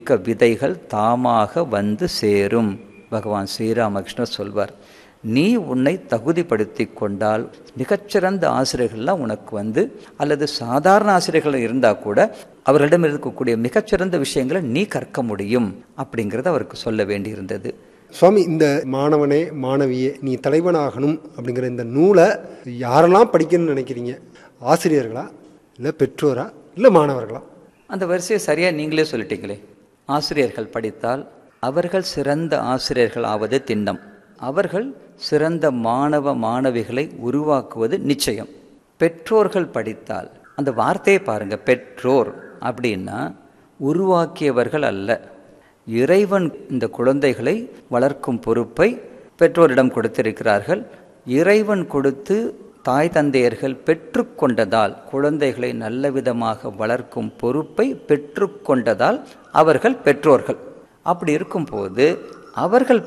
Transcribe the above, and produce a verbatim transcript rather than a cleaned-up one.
விதைகள் தாமாக வந்து சேரும். பகவான் ஸ்ரீராமகிருஷ்ணர் சொல்வார், நீ உன்னை தகுதிப்படுத்தி கொண்டால் மிகச்சிறந்த ஆசிரியர்கள்லாம் உனக்கு வந்து, அல்லது சாதாரண ஆசிரியர்கள் இருந்தால் கூட அவர்களிடம் இருக்கக்கூடிய மிகச்சிறந்த விஷயங்களை நீ கற்க முடியும் அப்படிங்கிறத அவருக்கு சொல்ல வேண்டியிருந்தது. சுவாமி, இந்த மாணவனே மாணவியே நீ தலைவனாகணும் அப்படிங்கிற இந்த நூலை யாரெல்லாம் படிக்கணும்னு நினைக்கிறீங்க? ஆசிரியர்களா, இல்லை பெற்றோரா, இல்லை மாணவர்களா? அந்த வரிசையை சரியாக நீங்களே சொல்லிட்டீங்களே. ஆசிரியர்கள் படித்தால் அவர்கள் சிறந்த ஆசிரியர்கள் ஆவது திண்ணம். அவர்கள் சிறந்த மாணவ மாணவிகளை உருவாக்குவது நிச்சயம். பெற்றோர்கள் படித்தால், அந்த வார்த்தையை பாருங்க, பெற்றோர் அப்படின்னா உருவாக்கியவர்கள் அல்ல. இறைவன் இந்த குழந்தைகளை வளர்க்கும் பொறுப்பை பெற்றோரிடம் கொடுத்திருக்கிறார்கள். இறைவன் கொடுத்து தாய் தந்தையர்கள் பெற்று கொண்டதால், குழந்தைகளை நல்ல விதமாக வளர்க்கும் பொறுப்பை பெற்று கொண்டதால் அவர்கள் பெற்றோர்கள். அப்படி இருக்கும்போது அவர்கள்